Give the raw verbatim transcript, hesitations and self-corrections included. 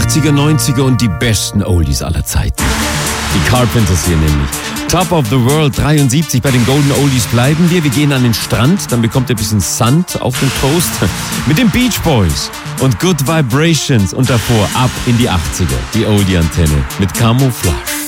achtziger, neunziger und die besten Oldies aller Zeiten. Die Carpenters hier nämlich. Top of the World dreiundsiebzig, bei den Golden Oldies bleiben wir. Wir gehen an den Strand, dann bekommt ihr ein bisschen Sand auf den Toast mit den Beach Boys und Good Vibrations und davor ab in die achtziger. Die Oldie-Antenne mit Camouflage.